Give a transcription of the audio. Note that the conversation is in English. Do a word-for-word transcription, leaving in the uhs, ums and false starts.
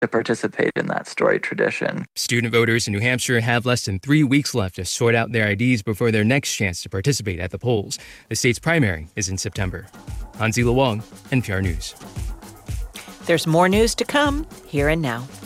to participate in that storied tradition. Student voters in New Hampshire have less than three weeks left to sort out their I Ds before their next chance to participate at the polls. The state's primary is in September. Hansi Luong, N P R News. There's more news to come here and now.